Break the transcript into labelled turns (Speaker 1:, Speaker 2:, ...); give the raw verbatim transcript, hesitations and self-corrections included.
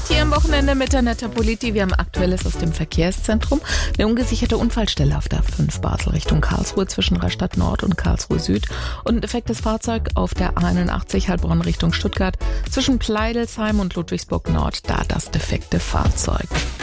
Speaker 1: Hier am Wochenende mit der Netta Politi. Wir haben Aktuelles aus dem Verkehrszentrum. Eine ungesicherte Unfallstelle auf der A fünf Basel Richtung Karlsruhe zwischen Rastatt Nord und Karlsruhe Süd. Und ein defektes Fahrzeug auf der A einundachtzig Heilbronn Richtung Stuttgart zwischen Pleidelsheim und Ludwigsburg Nord. Da das defekte Fahrzeug.